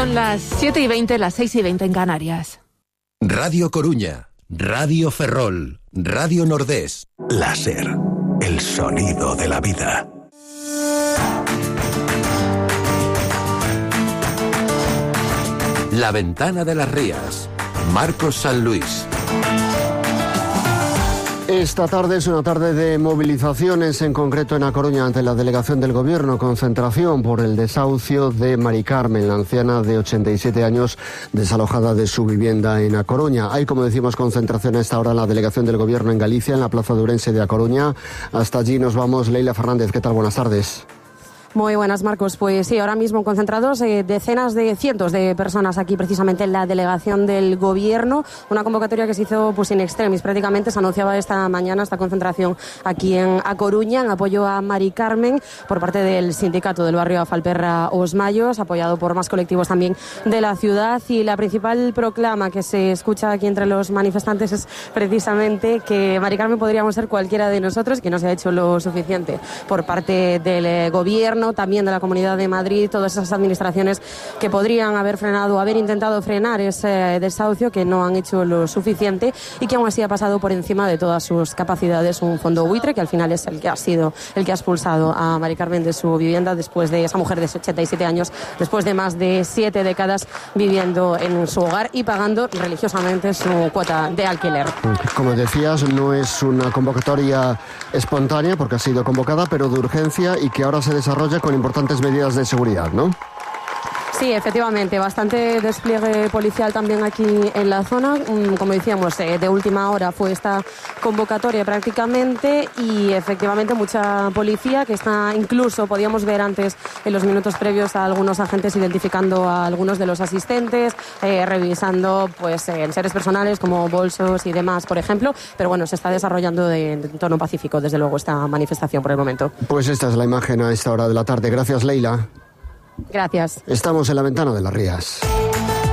Son las 7:20, las 6:20 en Canarias. Radio Coruña, Radio Ferrol, Radio Nordés. Láser, el sonido de la vida. La Ventana de las Rías, Marcos San Luis. Esta tarde es una tarde de movilizaciones, en concreto en A Coruña, ante la delegación del Gobierno. Concentración por el desahucio de Mari Carmen, la anciana de 87 años, desalojada de su vivienda en A Coruña. Hay, como decimos, concentración a esta hora en la delegación del Gobierno en Galicia, en la Plaza de Ourense de A Coruña. Hasta allí nos vamos. Leila Fernández, ¿qué tal? Buenas tardes. Muy buenas, Marcos. Pues sí, ahora mismo concentrados cientos de personas aquí precisamente en la delegación del Gobierno. Una convocatoria que se hizo pues in extremis. Prácticamente se anunciaba esta mañana esta concentración aquí en A Coruña en apoyo a Mari Carmen por parte del sindicato del barrio Afalperra Os Mayos, apoyado por más colectivos también de la ciudad. Y la principal proclama que se escucha aquí entre los manifestantes es precisamente que Mari Carmen podríamos ser cualquiera de nosotros, que no se ha hecho lo suficiente por parte del Gobierno, también de la Comunidad de Madrid, todas esas administraciones que podrían haber frenado, haber intentado frenar ese desahucio, que no han hecho lo suficiente y que aún así ha pasado por encima de todas sus capacidades un fondo buitre, que al final es el que ha expulsado a Mari Carmen de su vivienda, después de esa mujer de 87 años, después de más de 7 décadas viviendo en su hogar y pagando religiosamente su cuota de alquiler. Como decías, no es una convocatoria espontánea porque ha sido convocada, pero de urgencia, y que ahora se desarrolla con importantes medidas de seguridad, ¿no? Sí, efectivamente, bastante despliegue policial también aquí en la zona. Como decíamos, de última hora fue esta convocatoria prácticamente, y efectivamente mucha policía que está, incluso podíamos ver antes en los minutos previos a algunos agentes identificando a algunos de los asistentes, revisando pues enseres personales como bolsos y demás, por ejemplo. Pero bueno, se está desarrollando en tono pacífico, desde luego, esta manifestación por el momento. Pues esta es la imagen a esta hora de la tarde. Gracias, Leila. Gracias. Estamos en la Ventana de las Rías.